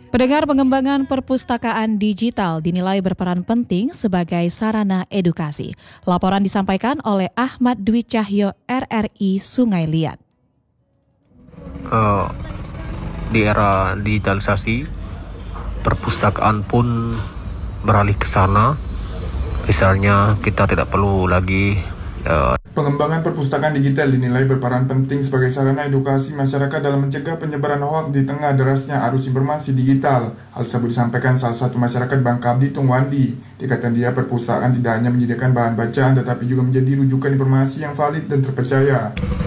Pendengar, pengembangan perpustakaan digital dinilai berperan penting sebagai sarana edukasi. Laporan disampaikan oleh Ahmad Dwi Cahyo, RRI Sungai Liat. Di era digitalisasi, perpustakaan pun beralih ke sana. Misalnya kita tidak perlu lagi Pengembangan perpustakaan digital dinilai berperan penting sebagai sarana edukasi masyarakat dalam mencegah penyebaran hoaks di tengah derasnya arus informasi digital. Hal tersebut disampaikan salah satu masyarakat Bangka Belitung, Wandi. Dikatakan dia, perpustakaan tidak hanya menyediakan bahan bacaan tetapi juga menjadi rujukan informasi yang valid dan terpercaya.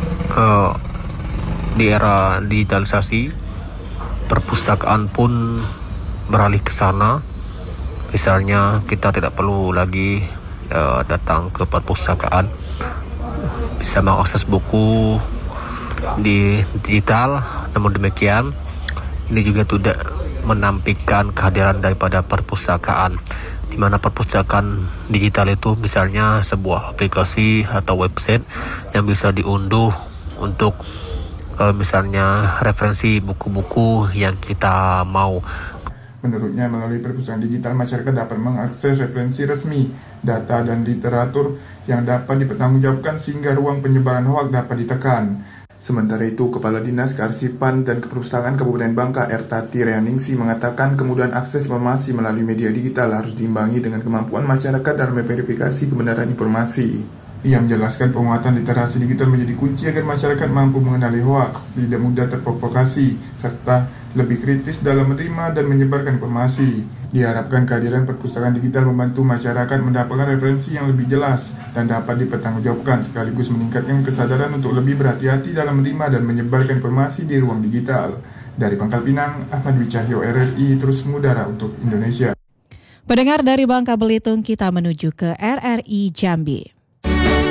Di era digitalisasi, perpustakaan pun beralih ke sana. Misalnya kita tidak perlu lagi datang ke perpustakaan, bisa mengakses buku di digital. Namun demikian, ini juga tidak menampilkan kehadiran daripada perpustakaan, di mana perpustakaan digital itu misalnya sebuah aplikasi atau website yang bisa diunduh untuk misalnya referensi buku-buku yang kita mau. Menurutnya, melalui perpustakaan digital, masyarakat dapat mengakses referensi resmi, data, dan literatur yang dapat dipertanggungjawabkan sehingga ruang penyebaran hoaks dapat ditekan. Sementara itu, Kepala Dinas Kearsipan dan Keperpustakaan Kabupaten Bangka, Ertati Reaningsi, mengatakan kemudahan akses informasi melalui media digital harus diimbangi dengan kemampuan masyarakat dalam memverifikasi kebenaran informasi. Ia menjelaskan penguatan literasi digital menjadi kunci agar masyarakat mampu mengenali hoaks, tidak mudah terprovokasi, serta lebih kritis dalam menerima dan menyebarkan informasi. Diharapkan kehadiran perpustakaan digital membantu masyarakat mendapatkan referensi yang lebih jelas dan dapat dipertanggungjawabkan, sekaligus meningkatkan kesadaran untuk lebih berhati-hati dalam menerima dan menyebarkan informasi di ruang digital. Dari Pangkal Pinang, Ahmad Dwi Cahyo, RRI terus mengudara untuk Indonesia. Pendengar, dari Bangka Belitung kita menuju ke RRI Jambi.